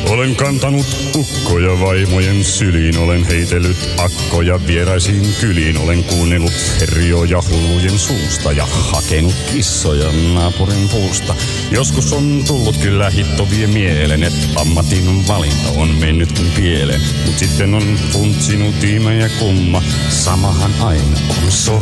Olen kantanut ukkoja vaimojen syliin, olen heitellyt akkoja vieraisiin kyliin. Olen kuunnellut herjoja hullujen suusta ja hakenut kissoja naapurin puusta. Joskus on tullut kyllä hittovie mielen, että ammatin valinta on mennytkin pieleen. Mut sitten on funtsinut ihme ja kumma, samahan aina on